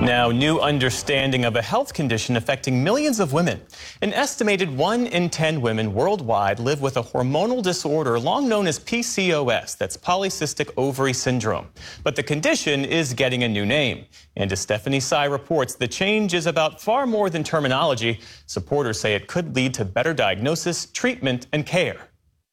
Now, new understanding of a health condition affecting millions of women. An estimated 1 in 10 women worldwide live with a hormonal disorder long known as PCOS, that's polycystic ovary syndrome. But the condition is getting a new name. And as Stephanie Sy reports, the change is about far more than terminology. Supporters say it could lead to better diagnosis, treatment, and care.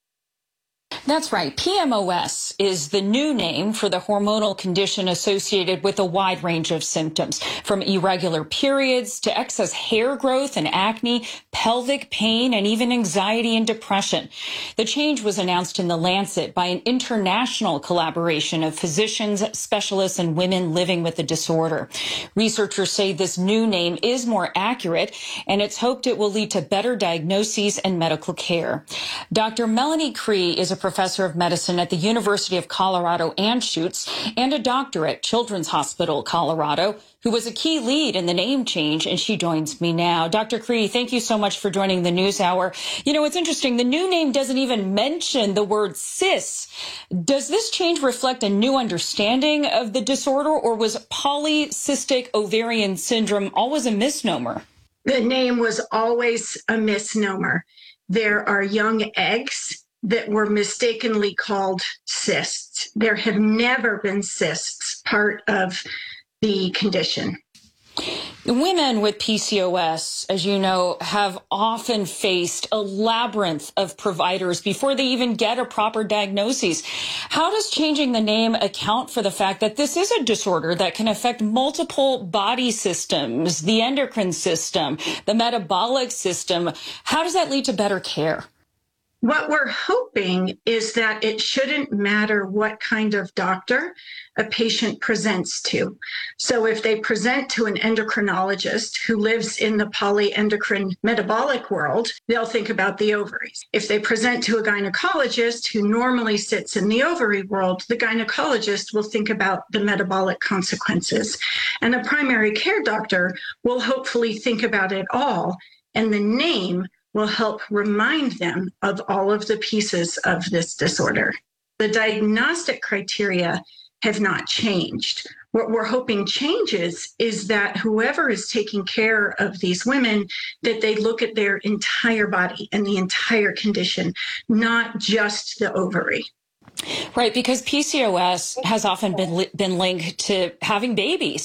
That's right. PMOS is the new name for the hormonal condition associated with a wide range of symptoms, from irregular periods to excess hair growth and acne, pelvic pain, and even anxiety and depression. The change was announced in The Lancet by an international collaboration of physicians, specialists, and women living with the disorder. Researchers say this new name is more accurate, and it's hoped it will lead to better diagnoses and medical care. Dr. Melanie Cree is a professor of medicine at the University of Colorado Anschutz and a doctor at Children's Hospital Colorado, who was a key lead in the name change, and she joins me now. Dr. Cree, thank you so much for joining the NewsHour. You know, it's interesting. The new name doesn't even mention the word cis. Does this change reflect a new understanding of the disorder, or was polycystic ovarian syndrome always a misnomer? The name was always a misnomer. There are young eggs that were mistakenly called cysts. There have never been cysts part of the condition. Women with PCOS, as you know, have often faced a labyrinth of providers before they even get a proper diagnosis. How does changing the name account for the fact that this is a disorder that can affect multiple body systems, the endocrine system, the metabolic system? How does that lead to better care? What we're hoping is that it shouldn't matter what kind of doctor a patient presents to. So if they present to an endocrinologist who lives in the polyendocrine metabolic world, they'll think about the ovaries. If they present to a gynecologist who normally sits in the ovary world, the gynecologist will think about the metabolic consequences. And a primary care doctor will hopefully think about it all, and the name will help remind them of all of the pieces of this disorder. The diagnostic criteria have not changed. What we're hoping changes is that whoever is taking care of these women, that they look at their entire body and the entire condition, not just the ovary. Right, because PCOS has often been linked to having babies.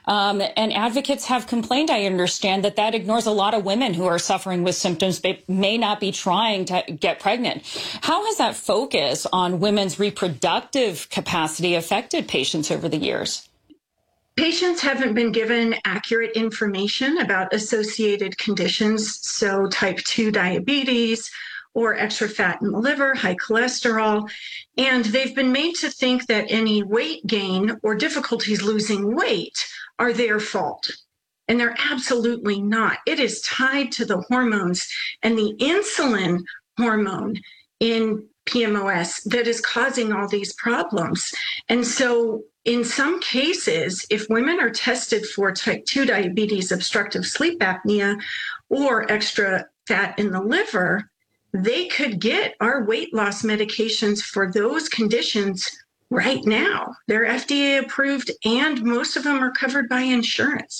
And advocates have complained, I understand, that ignores a lot of women who are suffering with symptoms but may not be trying to get pregnant. How has that focus on women's reproductive capacity affected patients over the years? Patients haven't been given accurate information about associated conditions, so type 2 diabetes, or extra fat in the liver, high cholesterol, and they've been made to think that any weight gain or difficulties losing weight are their fault. And they're absolutely not. It is tied to the hormones and the insulin hormone in PMOS that is causing all these problems. And so in some cases, if women are tested for type 2 diabetes, obstructive sleep apnea, or extra fat in the liver, they could get our weight loss medications for those conditions right now. They're FDA approved, and most of them are covered by insurance.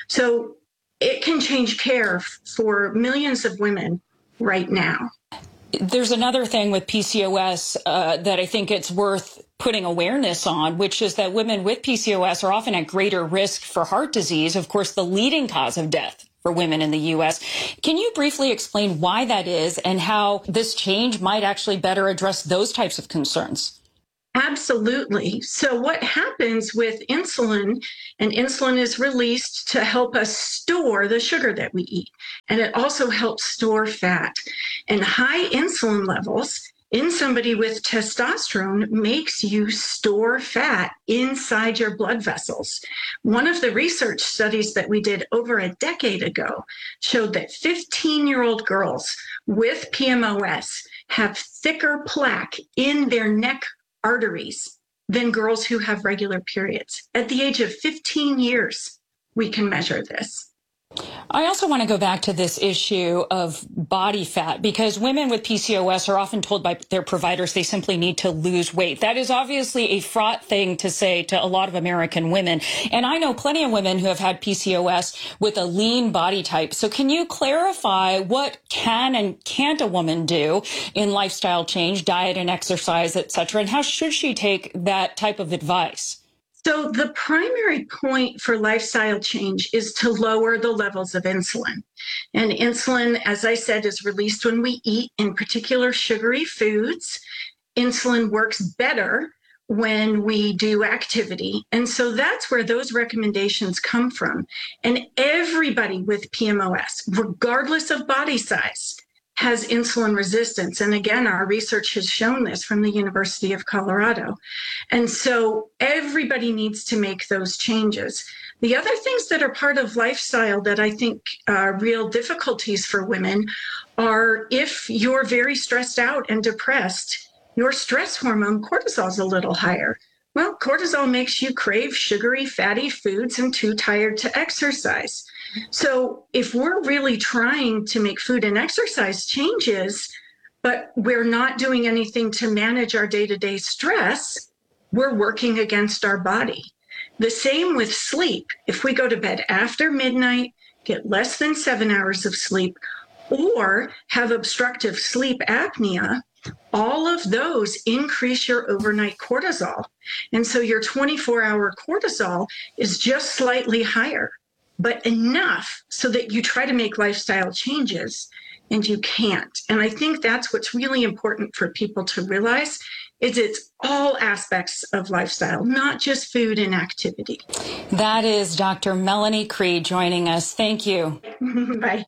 So it can change care for millions of women right now. There's another thing with PCOS that I think it's worth putting awareness on, which is that women with PCOS are often at greater risk for heart disease, of course, the leading cause of death for women in the U.S. Can you briefly explain why that is and how this change might actually better address those types of concerns? Absolutely. So what happens with insulin, and insulin is released to help us store the sugar that we eat, and it also helps store fat. And high insulin levels in somebody with testosterone makes you store fat inside your blood vessels. One of the research studies that we did over a decade ago showed that 15-year-old girls with PMOS have thicker plaque in their neck arteries than girls who have regular periods. At the age of 15 years, we can measure this. I also want to go back to this issue of body fat, because women with PCOS are often told by their providers they simply need to lose weight. That is obviously a fraught thing to say to a lot of American women. And I know plenty of women who have had PCOS with a lean body type. So can you clarify what can and can't a woman do in lifestyle change, diet and exercise, et cetera, and how should she take that type of advice? So the primary point for lifestyle change is to lower the levels of insulin. And insulin, as I said, is released when we eat, in particular sugary foods. Insulin works better when we do activity. And so that's where those recommendations come from. And everybody with PMOS, regardless of body size, has insulin resistance. And again, our research has shown this from the University of Colorado. And so everybody needs to make those changes. The other things that are part of lifestyle that I think are real difficulties for women are if you're very stressed out and depressed, your stress hormone cortisol is a little higher. Well, cortisol makes you crave sugary, fatty foods and too tired to exercise. So if we're really trying to make food and exercise changes, but we're not doing anything to manage our day-to-day stress, we're working against our body. The same with sleep. If we go to bed after midnight, get less than 7 hours of sleep, or have obstructive sleep apnea, all of those increase your overnight cortisol. And so your 24-hour cortisol is just slightly higher, but enough so that you try to make lifestyle changes and you can't. And I think that's what's really important for people to realize is it's all aspects of lifestyle, not just food and activity. That is Dr. Melanie Creed joining us. Thank you. Bye.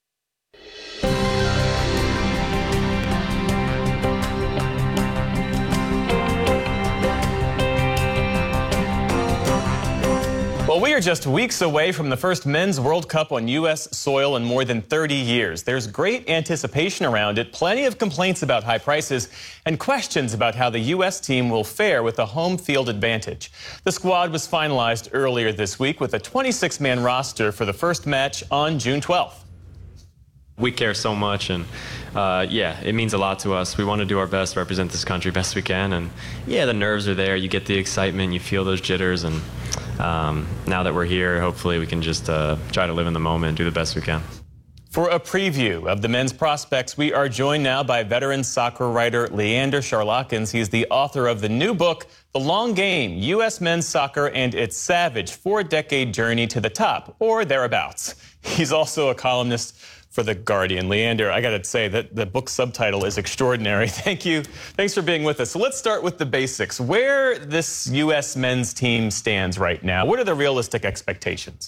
Well, we are just weeks away from the first Men's World Cup on U.S. soil in more than 30 years. There's great anticipation around it, plenty of complaints about high prices, and questions about how the U.S. team will fare with a home field advantage. The squad was finalized earlier this week with a 26-man roster for the first match on June 12th. We care so much, and yeah, it means a lot to us. We want to do our best, represent this country best we can, and yeah, the nerves are there. You get the excitement, you feel those jitters, and now that we're here, hopefully we can just try to live in the moment and do the best we can. For a preview of the men's prospects, we are joined now by veteran soccer writer Leander Charlakins. He's the author of the new book, The Long Game, U.S. Men's Soccer and Its Savage 4-Decade Journey to the Top, or thereabouts. He's also a columnist for The Guardian. Leander, I got to say that the book subtitle is extraordinary. Thank you. Thanks for being with us. So let's start with the basics. Where this U.S. men's team stands right now, what are the realistic expectations?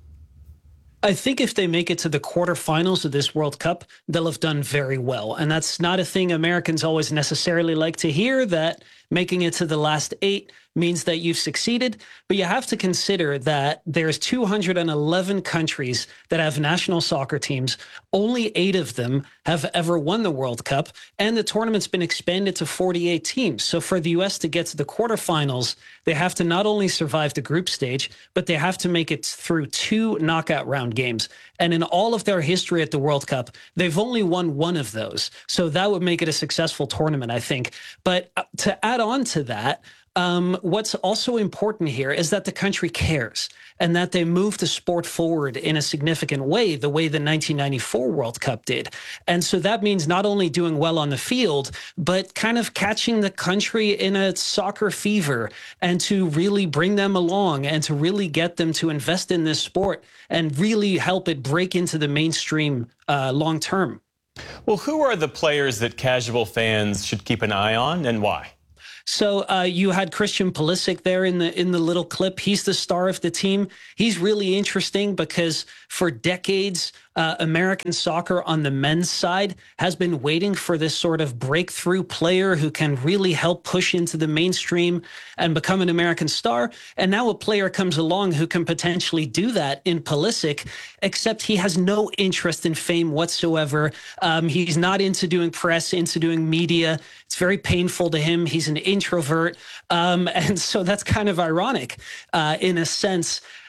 I think if they make it to the quarterfinals of this World Cup, they'll have done very well. And that's not a thing Americans always necessarily like to hear, that making it to the last 8 means that you've succeeded. But you have to consider that there's 211 countries that have national soccer teams. Only 8 of them have ever won the World Cup, and the tournament's been expanded to 48 teams. So for the U.S. to get to the quarterfinals, they have to not only survive the group stage, but they have to make it through 2 knockout round games. And in all of their history at the World Cup, they've only won 1 of those. So that would make it a successful tournament, I think. But to add on to that, what's also important here is that the country cares and that they move the sport forward in a significant way, the way the 1994 World Cup did. And so that means not only doing well on the field, but kind of catching the country in a soccer fever and to really bring them along and to really get them to invest in this sport and really help it break into the mainstream long term. Well, who are the players that casual fans should keep an eye on and why? So you had Christian Pulisic there in the little clip. He's the star of the team. He's really interesting because for decades, American soccer on the men's side has been waiting for this sort of breakthrough player who can really help push into the mainstream and become an American star. And now a player comes along who can potentially do that in Pulisic, except he has no interest in fame whatsoever. He's not into doing press, into doing media. It's very painful to him. He's an introvert. And so that's kind of ironic in a sense.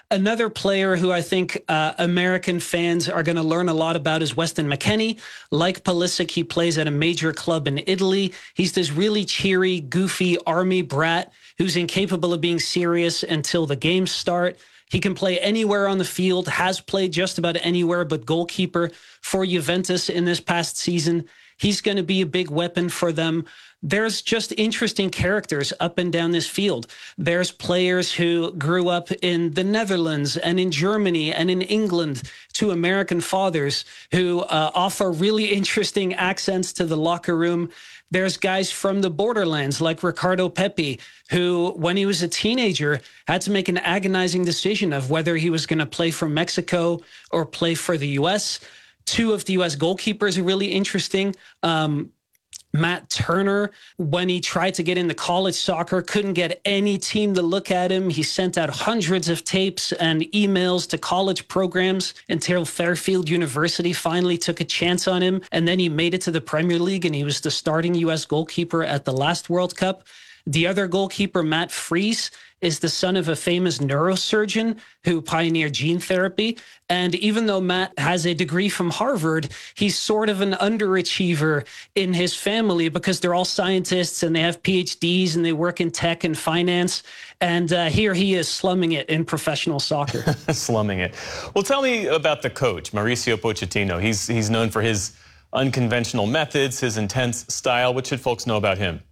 Another player who I think American fans are going to learn a lot about is Weston McKennie. Like Pulisic, he plays at a major club in Italy. He's this really cheery, goofy army brat who's incapable of being serious until the games start. He can play anywhere on the field, has played just about anywhere but goalkeeper for Juventus in this past season. He's going to be a big weapon for them. There's just interesting characters up and down this field. There's players who grew up in the Netherlands and in Germany and in England to American fathers who offer really interesting accents to the locker room. There's guys from the borderlands like Ricardo Pepi, who, when he was a teenager, had to make an agonizing decision of whether he was going to play for Mexico or play for the U.S. Two of the U.S. goalkeepers are really interesting. Matt Turner, when he tried to get into college soccer, couldn't get any team to look at him. He sent out hundreds of tapes and emails to college programs until Fairfield University finally took a chance on him. And then he made it to the Premier League, and he was the starting U.S. goalkeeper at the last World Cup. The other goalkeeper, Matt Fries, is the son of a famous neurosurgeon who pioneered gene therapy. And even though Matt has a degree from Harvard, he's sort of an underachiever in his family because they're all scientists and they have PhDs and they work in tech and finance. And here he is slumming it in professional soccer. Slumming it. Well, tell me about the coach, Mauricio Pochettino. He's known for his unconventional methods, his intense style. What should folks know about him?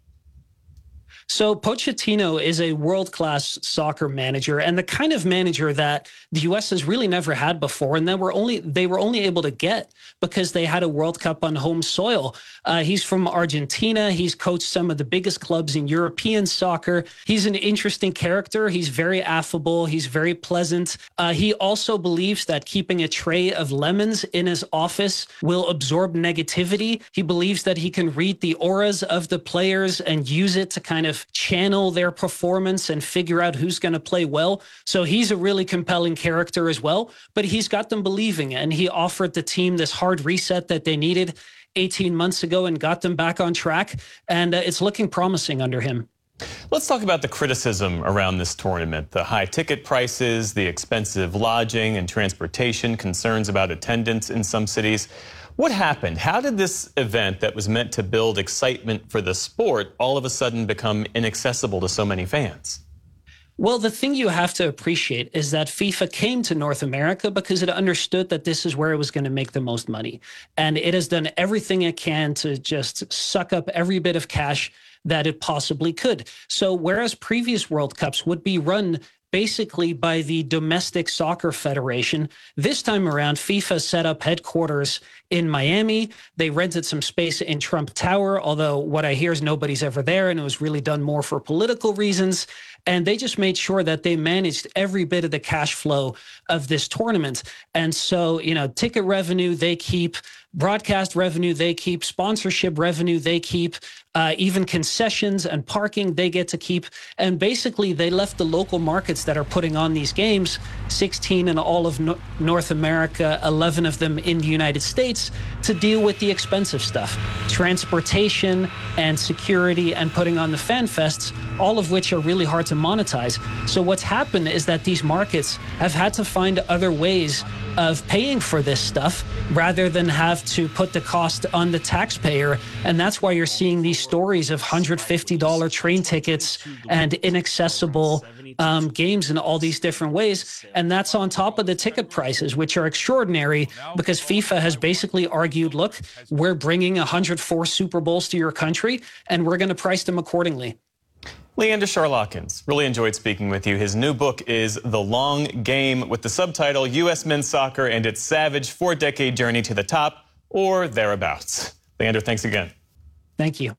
So Pochettino is a world-class soccer manager and the kind of manager that the U.S. has really never had before, and they were only able to get because they had a World Cup on home soil. He's from Argentina. He's coached some of the biggest clubs in European soccer. He's an interesting character. He's very affable. He's very pleasant. He also believes that keeping a tray of lemons in his office will absorb negativity. He believes that he can read the auras of the players and use it to kind of channel their performance and figure out who's going to play well. So he's a really compelling character as well, but he's got them believing, and he offered the team this hard reset that they needed 18 months ago and got them back on track. And it's looking promising under him. Let's talk about the criticism around this tournament, the high ticket prices, the expensive lodging and transportation, concerns about attendance in some cities. What happened? How did this event that was meant to build excitement for the sport all of a sudden become inaccessible to so many fans? Well, the thing you have to appreciate is that FIFA came to North America because it understood that this is where it was going to make the most money. And it has done everything it can to just suck up every bit of cash that it possibly could. So whereas previous World Cups would be run basically by the domestic soccer federation, this time around, FIFA set up headquarters in Miami. They rented some space in Trump Tower, although what I hear is nobody's ever there, and it was really done more for political reasons. And they just made sure that they managed every bit of the cash flow of this tournament. And so, ticket revenue they keep, broadcast revenue they keep, sponsorship revenue they keep, even concessions and parking they get to keep. And basically, they left the local markets that are putting on these games, 16 in all of North America, 11 of them in the United States, to deal with the expensive stuff, transportation and security and putting on the fan fests, all of which are really hard to monetize. So what's happened is that these markets have had to find other ways of paying for this stuff rather than have to put the cost on the taxpayer. And that's why you're seeing these stories of $150 train tickets and inaccessible games in all these different ways. And that's on top of the ticket prices, which are extraordinary because FIFA has basically argued, look, we're bringing 104 Super Bowls to your country and we're going to price them accordingly. Leander Charlakins, really enjoyed speaking with you. His new book is The Long Game, with the subtitle U.S. Men's Soccer and Its Savage 4-Decade Journey to the Top, or Thereabouts. Leander, thanks again. Thank you.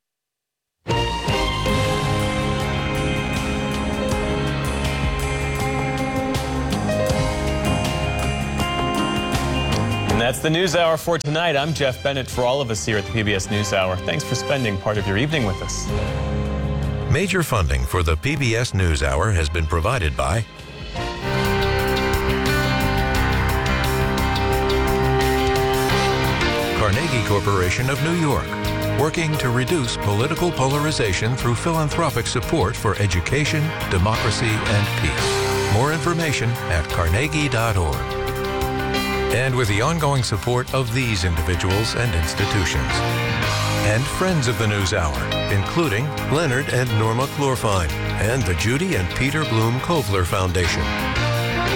And that's the News Hour for tonight. I'm Jeff Bennett. For all of us here at the PBS NewsHour, thanks for spending part of your evening with us. Major funding for the PBS NewsHour has been provided by Carnegie Corporation of New York, working to reduce political polarization through philanthropic support for education, democracy, and peace. More information at carnegie.org. And with the ongoing support of these individuals and institutions. And friends of the NewsHour, including Leonard and Norma Chlorfine and the Judy and Peter Bloom Kovler Foundation.